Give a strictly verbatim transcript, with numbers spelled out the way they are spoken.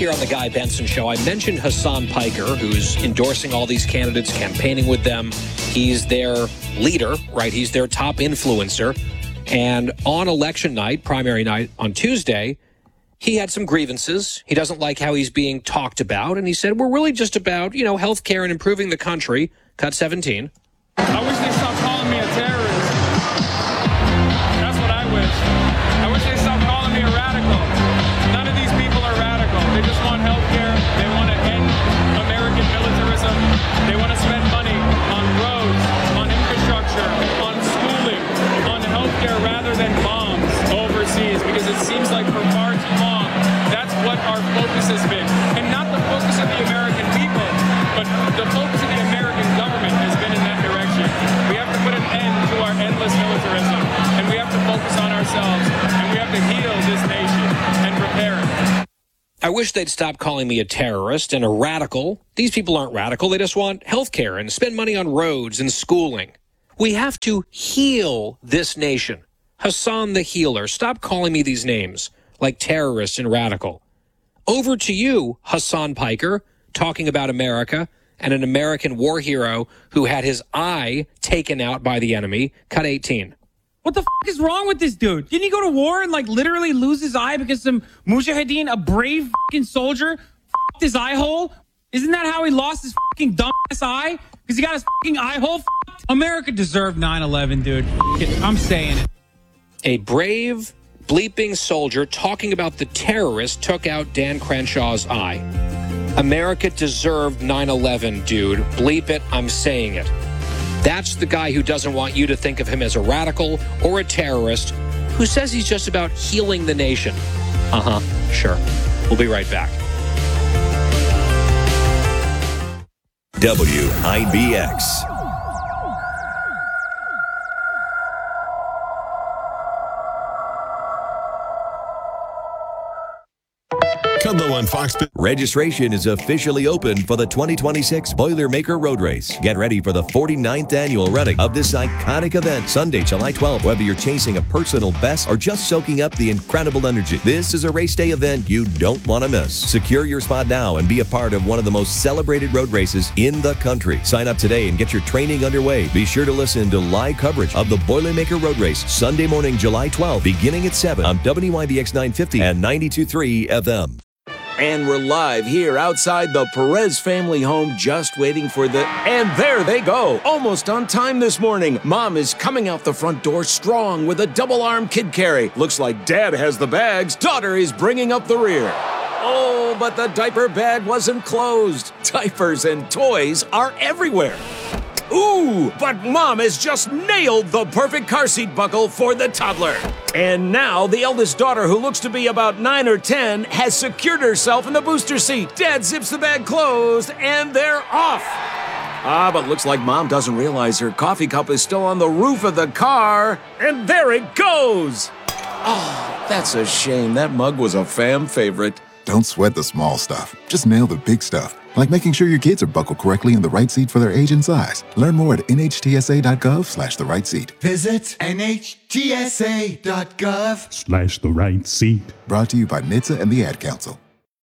Here on the Guy Benson Show, I mentioned Hassan Piker, who's endorsing all these candidates, campaigning with them. He's their leader, right? He's their top influencer. And on election night, primary night on Tuesday, he had some grievances. He doesn't like how he's being talked about. And he said, we're really just about, you know, health care and improving the country. Cut seventeen. I wish they stopped calling me a terrorist. That's what I wish. I wish they stopped calling me a radical. None of these people are radical. They just want health care. They want to end American militarism. They want to spend money on roads, on infrastructure, on schooling, on health care rather than bombs overseas, because it seems like for far too long, that's what our focus has been. And not the focus of the American people, but the focus of the American government has been in that direction. We have to put an end to our endless militarism, and we have to focus on ourselves, and we have to heal this nation and repair it. I wish they'd stop calling me a terrorist and a radical. These people aren't radical. They just want health care and spend money on roads and schooling. We have to heal this nation. Hassan the healer. Stop calling me these names like terrorist and radical. Over to you, Hassan Piker, talking about America and an American war hero who had his eye taken out by the enemy. Cut eighteen. What the f*** is wrong with this dude? Didn't he go to war and, like, literally lose his eye because some mujahideen, a brave f***ing soldier, f***ed his eye hole? Isn't that how he lost his f***ing dumbass eye? Because he got his f***ing eye hole f***ed? America deserved nine eleven, dude. F- it. I'm saying it. A brave, bleeping soldier talking about the terrorist took out Dan Crenshaw's eye. America deserved nine eleven, dude. Bleep it, I'm saying it. That's the guy who doesn't want you to think of him as a radical or a terrorist, who says he's just about healing the nation. Uh-huh, sure. We'll be right back. W I B X. Kudlow on Fox. Registration is officially open for the twenty twenty-six Boilermaker Road Race. Get ready for the forty-ninth annual running of this iconic event, Sunday, July twelfth. Whether you're chasing a personal best or just soaking up the incredible energy, this is a race day event you don't want to miss. Secure your spot now and be a part of one of the most celebrated road races in the country. Sign up today and get your training underway. Be sure to listen to live coverage of the Boilermaker Road Race Sunday morning, July twelfth, beginning at seven on W Y B X nine fifty and ninety-two point three F M. And we're live here outside the Perez family home, just waiting for the... And there they go, almost on time this morning. Mom is coming out the front door strong with a double-arm kid carry. Looks like Dad has the bags. Daughter is bringing up the rear. Oh, but the diaper bag wasn't closed. Diapers and toys are everywhere. Ooh, but Mom has just nailed the perfect car seat buckle for the toddler. And now the eldest daughter, who looks to be about nine or ten, has secured herself in the booster seat. Dad zips the bag closed, and they're off. Ah, but looks like Mom doesn't realize her coffee cup is still on the roof of the car. And there it goes. Oh, that's a shame. That mug was a fam favorite. Don't sweat the small stuff. Just nail the big stuff. Like making sure your kids are buckled correctly in the right seat for their age and size. Learn more at nhtsa.gov slash the right seat. Visit nhtsa.gov slash the right seat. Brought to you by N H T S A and the Ad Council.